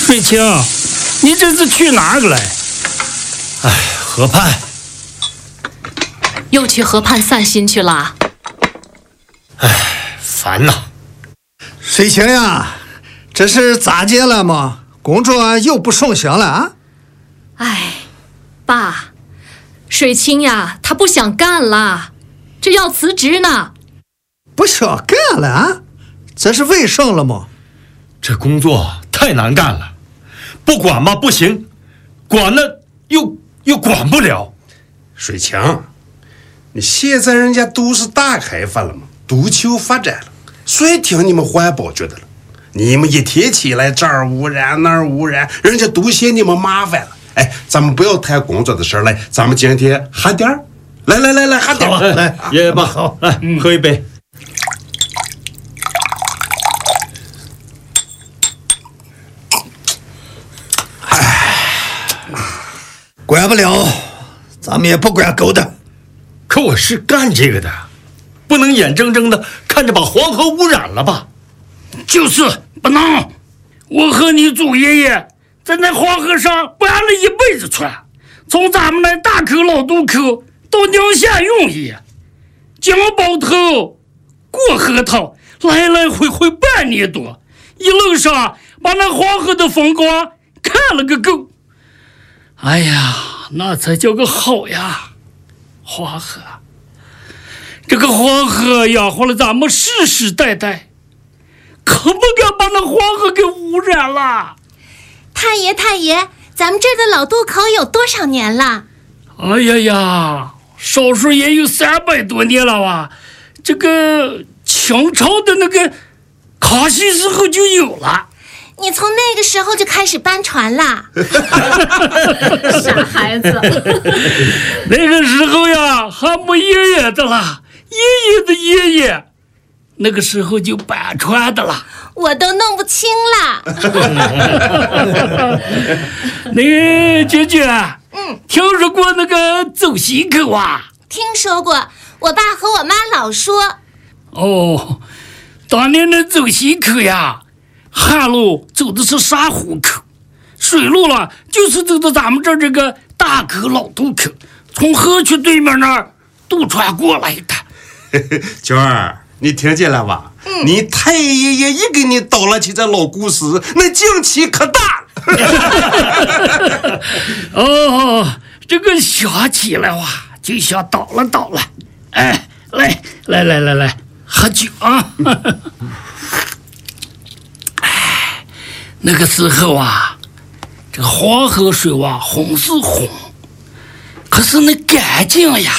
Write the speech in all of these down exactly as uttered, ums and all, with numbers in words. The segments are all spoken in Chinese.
水清，你这是去哪儿个来？ 哎，河畔。 又去河畔散心去了？ 哎，烦呐！ 水清呀，这是咋接了吗？工作又不顺心了啊？ 哎，爸，水清呀，他不想干了，这要辞职呢。 不想干了啊？这是为什么吗？ 这工作太难干了，不管嘛不行，管了又又管不了。 水清，你现在人家都是大开发了嘛，都求发展了，谁听你们环保局的了？你们一天起来这儿污染那儿污染，人家都嫌你们麻烦了。哎，咱们不要谈工作的事儿，来，咱们今天喝点儿，来来来来，喝点儿，来， 爷爷爸，好，来、嗯、喝一杯。 管不了，咱们也不管狗的。 可我是干这个的，不能眼睁睁的看着把黄河污染了吧？ 就是不能。我和你祖爷爷在那黄河上搬了一辈子船，从咱们那大口老渡口到宁夏永义，江包头过河套，来来回回半年多，一路上把那黄河的风光看了个够。哎呀，那才叫个好呀！黄河，这个黄河养活了咱们世世代代，可不敢把那黄河给污染了。 太爷，太爷，咱们这儿的老渡口有多少年了？ 哎呀呀，少说也有三百多年了吧？这个清朝的那个康熙时候就有了。 你从那个时候就开始搬船了？ 傻孩子。 那个时候呀，还没爷爷的了，爷爷的爷爷，那个时候就搬船的了。 我都弄不清了。 那个娟娟，嗯，听说过那个走西口啊？ 听说过，我爸和我妈老说。 哦，当年那走西口呀，旱路走的是沙湖口，水路了就是走的咱们这儿这个大口老渡口，从河渠对面那儿渡船过来的。 娟儿，你听见了吧？嗯、你太爷爷一给你叨了起这老故事，那劲气可大了。 哦，这个想起来哇，就想叨了叨了。哎，来来来来来，喝酒啊！哎，那个时候啊，这个黄河水哇，红是红，可是那干净呀。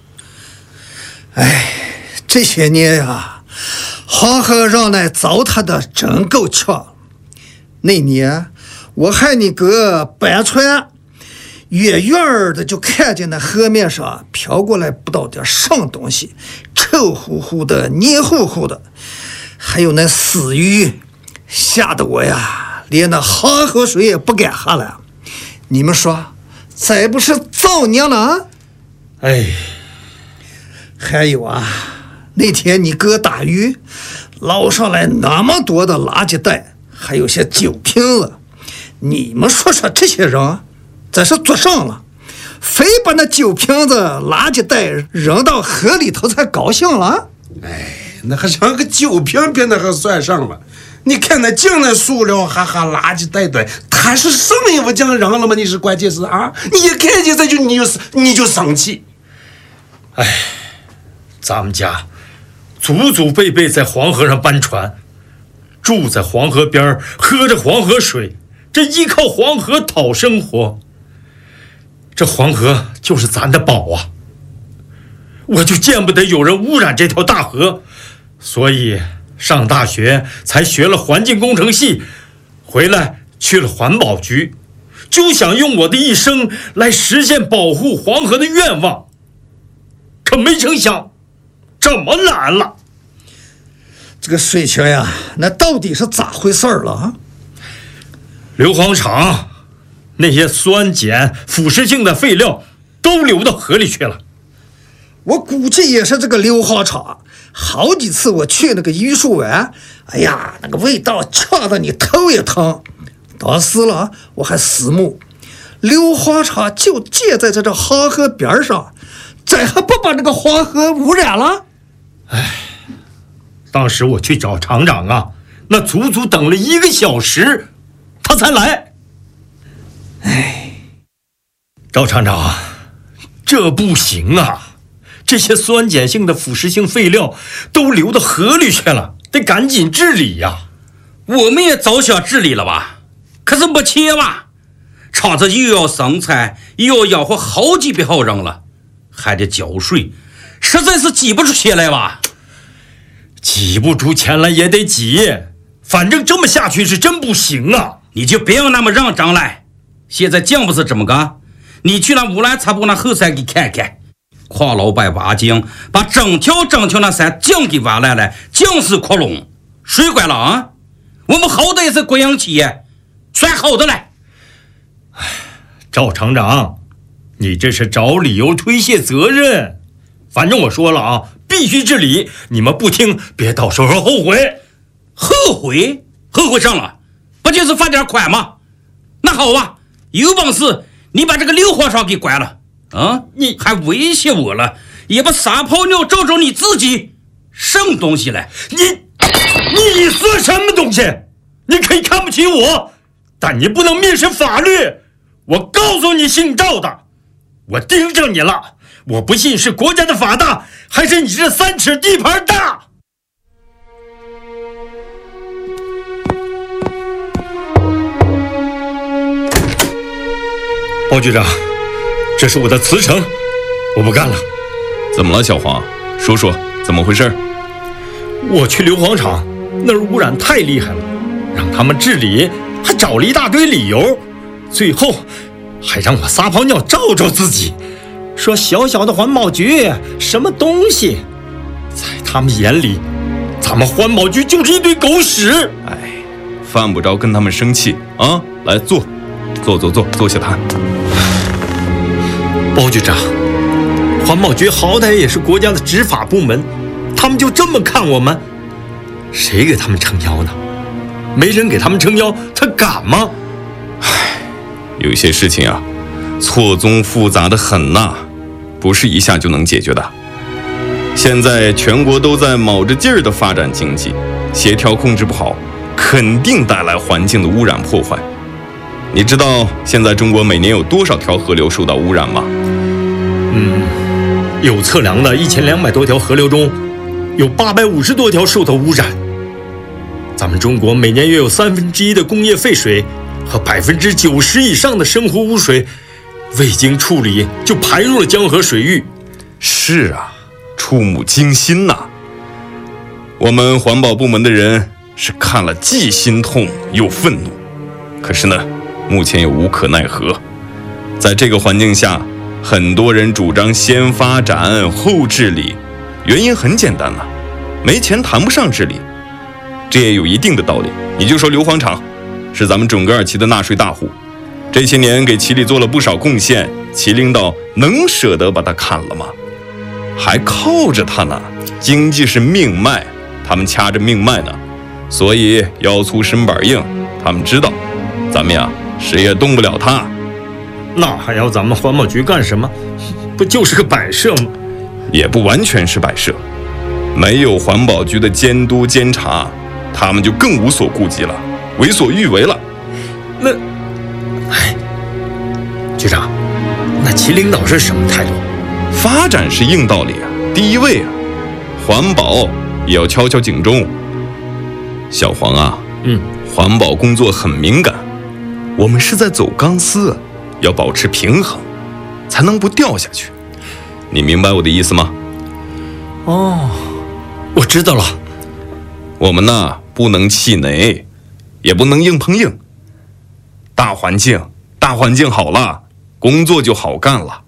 哎，这些年呀，黄河让那糟蹋的真够呛。那年我和你哥搬船，远远的就看见那河面上飘过来不到点什么东西，臭乎乎的，黏糊糊的，还有那死鱼，吓得我呀，连那黄河水也不敢喝了。你们说，这不是造孽了啊？ 哎， 还有啊，那天你哥打鱼，捞上来那么多的垃圾袋，还有些酒瓶子。你们说说这些人，这是做上了，非把那酒瓶子、垃圾袋扔到河里头才高兴了。 哎，那还像个酒瓶瓶，那还算上了。你看那净那塑料哈哈垃圾袋袋，它是什么也不讲扔了吗？你是关键是啊，你一看见这就你就你就生气。 哎，咱们家祖祖辈辈在黄河上搬船，住在黄河边，喝着黄河水，这依靠黄河讨生活。这黄河就是咱的宝啊，我就见不得有人污染这条大河，所以上大学才学了环境工程系，回来去了环保局，就想用我的一生来实现保护黄河的愿望。可没成想这么难了。 这个水清呀，那到底是咋回事了啊？ 硫磺厂那些酸碱腐蚀性的废料都流到河里去了。 我估计也是这个硫磺厂，好几次我去那个榆树湾，哎呀，那个味道呛得你头也疼。 当时了，我还思慕硫磺厂就建在这这黄河边上，咱还不把这个黄河污染了？ 哎，当时我去找厂长啊，那足足等了一个小时，他才来。 哎， 赵厂长，这不行啊！这些酸碱性的腐蚀性废料都流到河里去了，得赶紧治理呀！ 我们也早想治理了吧，可是没钱嘛，厂子又要生产，又要养活好几百号人了，还得交税，实在是挤不出钱来吧？ 挤不出钱来也得挤，反正这么下去是真不行啊！ 你就别要那么认真了。现在酱不是这么干，你去那乌兰察布那后山给看看，矿老板挖井，把整条整条那山井给挖烂了，井是窟窿，谁管了啊？我们好歹也是国营企业，算好的了。 赵厂长，你这是找理由推卸责任。反正我说了啊，必须治理，你们不听，别到时候后悔。 后悔？后悔上了，不就是罚点款吗？那好啊，有本事你把这个硫磺厂给关了啊！你还威胁我了，也把撒泡尿照照你自己，什么东西来？ 你你算什么东西？你可以看不起我，但你不能蔑视法律。我告诉你，姓赵的，我盯着你了，我不信是国家的法大，还是你这三尺地盘大。包局长，这是我的辞呈，我不干了。 怎么了，小黄？说说怎么回事？ 我去硫磺厂，那儿污染太厉害了，让他们治理，还找了一大堆理由，最后还让我撒泡尿照照自己，说小小的环保局什么东西，在他们眼里，咱们环保局就是一堆狗屎。 哎，犯不着跟他们生气啊！来坐，坐坐坐，坐下谈。 包局长，环保局好歹也是国家的执法部门，他们就这么看我们，谁给他们撑腰呢？没人给他们撑腰，他敢吗？ 唉，有些事情啊，错综复杂的很呐，不是一下就能解决的。现在全国都在卯着劲儿的发展经济，协调控制不好，肯定带来环境的污染破坏。你知道现在中国每年有多少条河流受到污染吗？ 嗯，有测量的一千两百多条河流中，有八百五十多条受到污染。咱们中国每年约有三分之一的工业废水和百分之九十以上的生活污水，未经处理就排入了江河水域。 是啊，触目惊心呐！我们环保部门的人是看了既心痛又愤怒，可是呢，目前又无可奈何。在这个环境下，很多人主张先发展后治理，原因很简单了，没钱谈不上治理。这也有一定的道理。你就说硫磺厂是咱们准噶尔旗的纳税大户，这些年给旗里做了不少贡献，旗领导能舍得把它砍了吗？还靠着它呢，经济是命脉，他们掐着命脉呢，所以腰粗身板硬，他们知道咱们呀谁也动不了他。 那还要咱们环保局干什么？不就是个摆设吗？ 也不完全是摆设，没有环保局的监督监察，他们就更无所顾忌了，为所欲为了。 那，哎，局长，那旗领导是什么态度？ 发展是硬道理啊，第一位啊，环保也要敲敲警钟。小黄啊， 嗯， 环保工作很敏感，我们是在走钢丝，要保持平衡，才能不掉下去。你明白我的意思吗？ 哦，我知道了。 我们呢，不能气馁，也不能硬碰硬。大环境，大环境好了，工作就好干了。